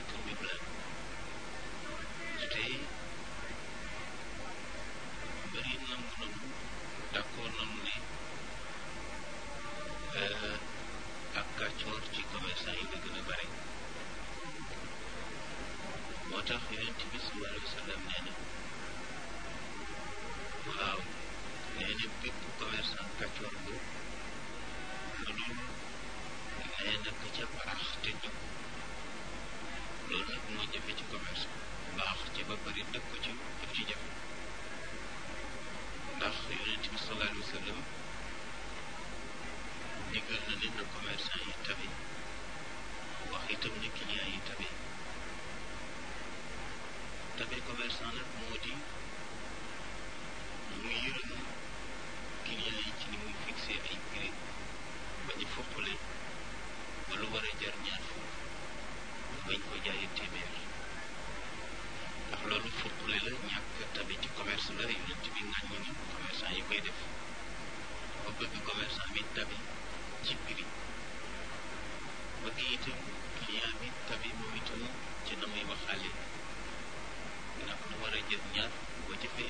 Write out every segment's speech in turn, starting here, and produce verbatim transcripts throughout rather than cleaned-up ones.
kër bi plan te bëri nangu nanu d'accord nanu ne ak kàccoor ci commerçant yi la gën a bare moo tax yonent bi sallallahu alayhi wa sallam nee na waaw nee na bépp commerçant kàccoor bu lu dul nee na ka ca baax te jub loolu nag moo jafe ci commerce baax ci ba bari dëkk ci daf ci jafe ndax yonent bi sallallahu alayhi wa sallam digal na ne na commerçant yi tabe wax itam ne client yi tabe tabe commerçant nag moo di mu yërëm client yi ci ni muy fixé ay prix ba ñu foppale ba lu war a jar ñaar fukk bañ ko jaayee téeméer ndax loolu foppale la ñàkk tabe ci commerce la yonent bi ŋàññi ni commerçant yi koy def ba bëgg commerçant bi tabe ci prix bëgg itam client bi tabe moom itam ci na muy waxaale ndax lu war a jar ñaar fukk ba jëfee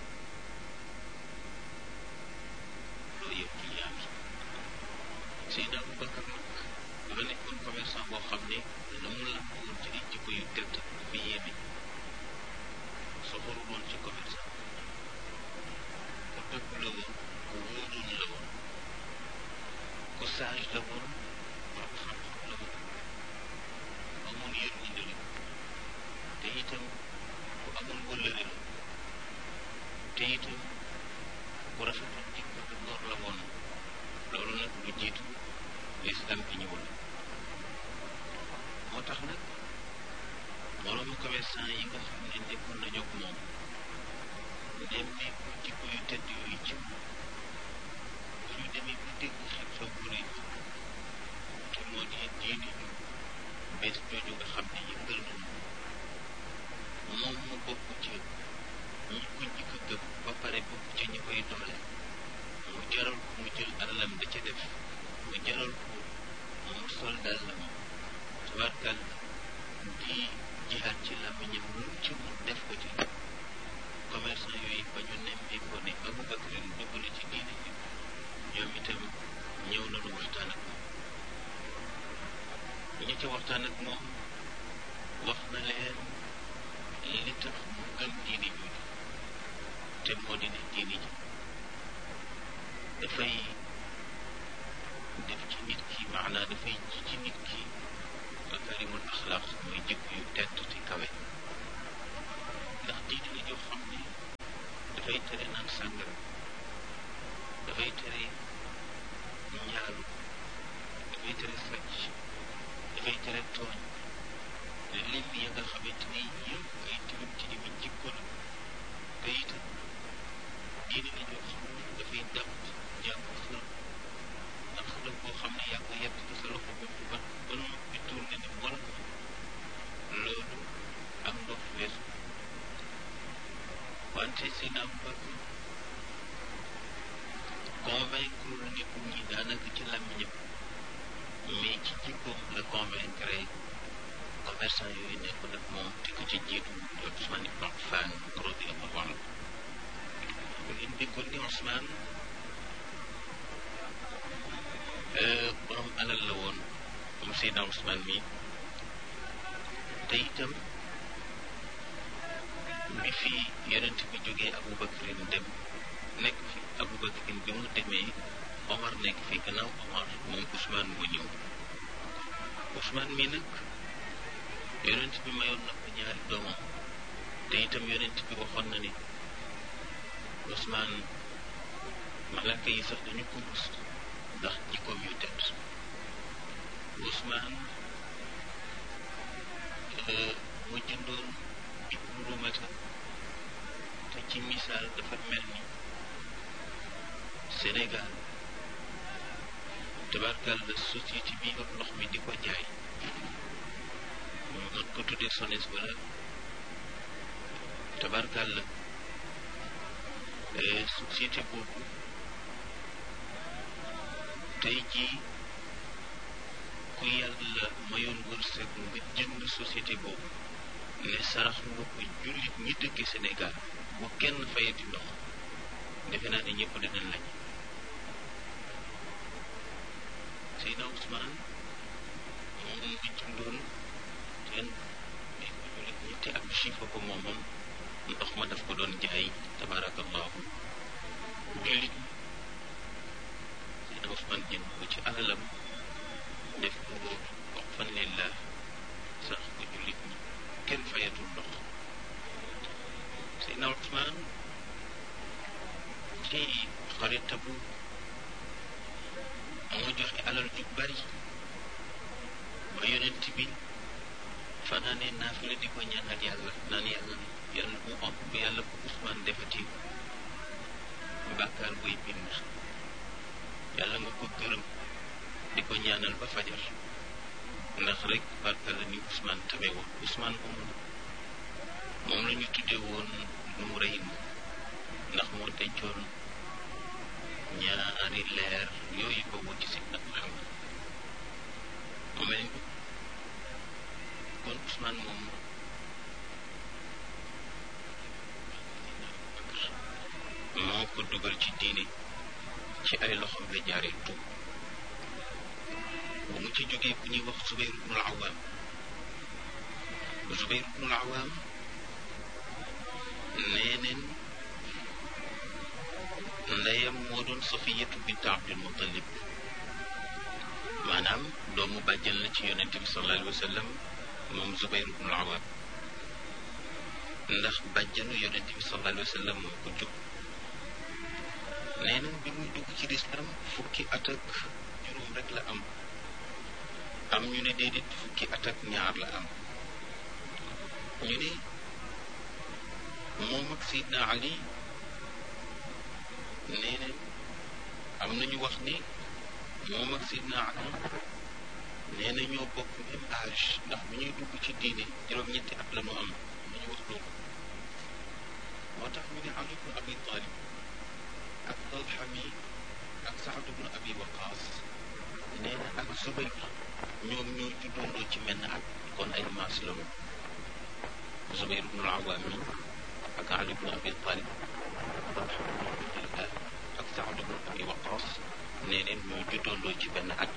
loolu yëpp client bi Seydina Aboubacar nag dafa nekkoon commerçant boo xam ne la mu làmboon ci ay jikko yu tedd dafa yéeme soxoru woon ci commerçant ku dëgg la woon ku wóoroon la woon ku sage la woon borom xam-xam la woon amoon yërmande la te itam ku amoon wëllëre la te itam ku rafetoon jikko bu góor la woon loolu nag lu jiitu lislam bi ñëwul moo tax nag moroomu commerçant yi nga xam ne nekkoon nañu ak moom dem ne ku jikko yu tedd yooyu ci bu ñu demee bu dégg xew-xew bu rëy te moo di diine ju bees jooju nga xam ne yëngal nañu moom mu bokk ci ñi ko njëkk a gëm ba pare bokk ci ñi koy doole mu jaral ko mu jël alalam da ca def mu jaral ko mu sol dàllam tubaarkal di jihaat ci làmmiñam lu ci mu def ko ci commerçant yooyu ba ñu nemmee ko ne Aboubacar dugg na ci diine ji ñoom itam ñëw nañu waxtaan ak moom ñi ca waxtaan ak moom wax na leen li tax mu gëm diine jooju te moo di ne diine ji dafay def ci nit ki maanaa dafay ji ci nit ki makarimul axlaaq mooy jikko yu tedd te kawe ndax diine la joo xam ne dafay tere naan sàngara dafay tere njaalu dafay tere sàcc dafay tere tooñ lim ya nga xamante ni yëpp ay tilim ci limi jikko la te itam diine la joo xam ne dafay dàq jàng xërëm ndax xërëm boo xam ne yaa ko yett ci sa loxo bopp ba ba nu bi tourné ni war ko loolu am ndox weesu wante si naam ba convaincre nit ñi daanaka ci làmmiñam mais ci jikkoom la convaincre commerçant yooyu nekk nag moom te ko ci jiitu Ousmane ibn Affan radiyallahu anhu ngeen déggoon ni Ousmane borom alal la woon moom Seydina Ousmane mi te itam bi fi yonent bi jógee Aboubacar dem nekk fi Aboubacar bi mu demee Omar nekk fi gannaaw Omar moom Ousmane mu ñëw Ousmane mi nag yonent bi mayoon na ko ñaari doomam te itam yonent bi waxoon na ni Ousmane malaka yi sax dañu ko rus ndax jikkoom yu tedd Ousmane mu jëndoon bi Rumata te ci misaal dafa mel ni Sénégal tabarkal la société bi ak ndox mi di ko jaay mën ko tuddee SONES wala tabarkal la société boobu tey jii ku yàlla mayoon wërsëg nga jënd société boobu ne sarax nga ko jullit ñi dëkk Sénégal bu kenn fayati ndox defe naa ne ñëpp danañ lañ Seydina Ousmane moom ngi jëndoon teen mais ko jullit ñi te ab chifa ko moomoon ndox ma daf ko doon jaay tabarakallahu jullit Seydina Ousmane jënd ko ci alalam def ko wax fan lillah sax ko jullit ñi kenn fayatul ndox Seydina Ousmane ci xarita bu moo joxe alal ju bari ba yonent bi fanaane naafila di ko ñaanal yàlla naan yàlla yàlla bu am yàlla bu Ousmane defati bàkkaar buy bind yàlla nga ko gërëm di ko ñaanal ba fajar ndax rek barka la ni Ousmane tabe woon Ousmane moom moom la ñu tuddee woon nu rëy ndax moo dencoon ñaari leer yooyu ko wuti si nag Muhammad mu mel ni kon Ousmane moom moo ko dugal ci diine ci ay loxoom la jaaree tuub bu mu ci jógee ku ñuy wax Zubayr ibnul Awaam Zubayr ibnul Awaam nee neen ndeyam moo doon Safiyatu bint Abdul Muttalib maanaam doomu bàjjan la ci yonente bi sallallahu alayhi wa sallam moom Zubayr ibnul Awaam ndax bàjjanu yonente bi sallallahu alayhi wa sallam moo ko jóg nee na bi muy dugg ci lislaam fukki at ak juróom rek la am am ñu ne déedéet fukki at ak ñaar la am ñu ne moom ak Seydina Ali nee na am nañu wax ni moom ak Seydina Ali nee na ñoo bokk même âge ndax bu ñuy dugg ci diine juróom-ñetti at la ñu am nañu wax loolu moo tax ñu ne Ali ibn Abi Talib ak Talha mi ak Saad ibn Abi Waqaas nee na ak Zubayr ñoom ñoo juddoondoo ci menn at kon ay maas la ñu Zubayr ibn al-Awaam mi ak Ali ibn Abi Talib ak Saad ibn Abi Waqaas nee neen ñoo juddoondoo ci benn at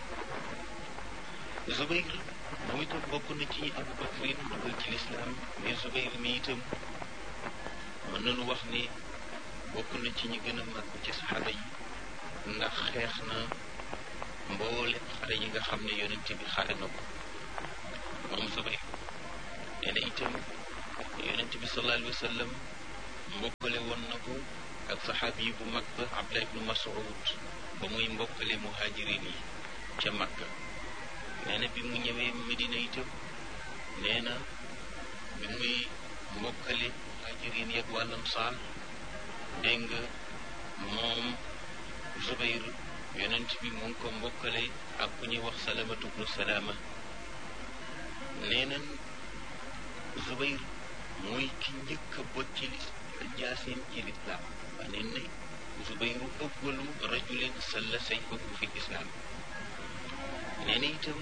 Zubayr moom itam bokk na ci ñi Abu Bakrin dugal ci lislaam mais Zubayr mi itam mën nañu wax ni bokk na ci ñi gën a mag ci saxaaba yi ndax xeex na mboolem xare yi nga xam ne yonent bi xare na ko moom Zubayr nee na itam yonent bi sallallahu alayhi wa sallam mbokkale woon na ko ak saxaabi yi bu mag ba Abdullah ibnu Mas'ud ba muy mbokkale muhajirin yi ca Makka nee na bi mu ñëwee Medina itam nee na bi muy mbokkale muhajirin yeeg wàllam saal dégg nga moom Zubayr yonent bi mu ngi ko mbokkale ak ku ñuy wax Salamatu bnu Salaama nee na Zubayr mooy ki njëkk a bot ci jaasin ci lislaam waa neen ne Zubayru awwalu rajulin salla sayfahu fi lislaam nee na itam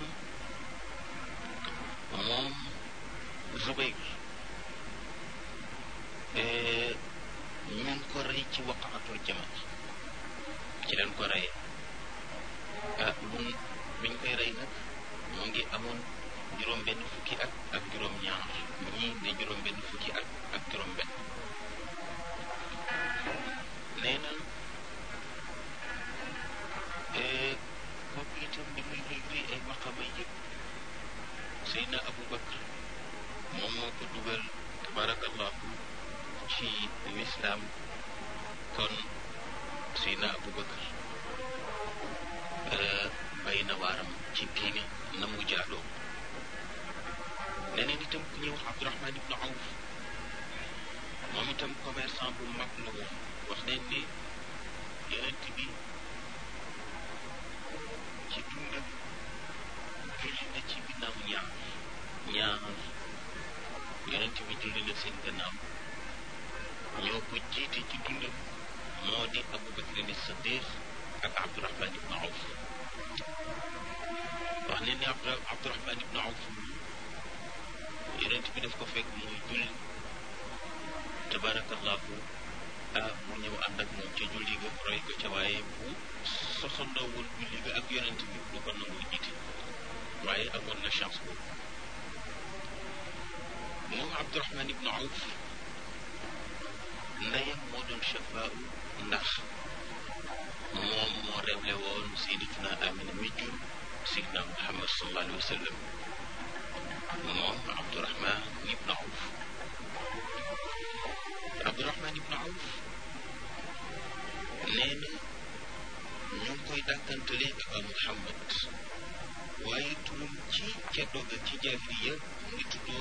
moom Zubayr ñu ngi ko rey ci waqaatul Jamal ci leen ko rey ah mun biñ koy rey nag mu ngi amoon juróom benn fukki at ak juróom ñaar ñii ne juróom benn fukki at ak juróom benn nee na kooku itam li muy luy luy ay maqama yëpp Seydina Abu Bakr moom moo ko dugal tabarakallahu ci lislaam kon Seydina Abu Bakr bay na waaram ci diine na mu jaadoo leneen itam ku ñuy wax Abdurahman ibnu Awf moom itam commerçant bu mag la woon wax nañ ni yonent bi ci dundam julli na ci ginnaaw ñaar ñaar yonent bi julli na seen gannaaw ñoo ko jiite ci dundam moo di Abu Bakr as-Siddiq ak Abdurahman ibnu Awf wax ne ni Abdu Abdurahman ibnu Awf yonent bi daf ko fekk muy julli tabarakallahu ah mu ñëw ànd ak moom ca julli ga roy ko ca waaye bu sosandoo woon julli ga ak yonent bi du ko nangu jiite waaye amoon na chance boobu moom Abdurahman ibnu Awf ndeyam moo doon Shafaa ndax moom moo révélé woon Sayyidatuna Amina mi jur Seydina Muhammad sallallahu alayhi wa sallam moom Abdurahman ibnu Awf Abdurahman ibnu Awf nee na ñu ngi koy dàkkantale Aba Muhammad waaye turam ci ca doga ci jaahiliya mu ngi tudd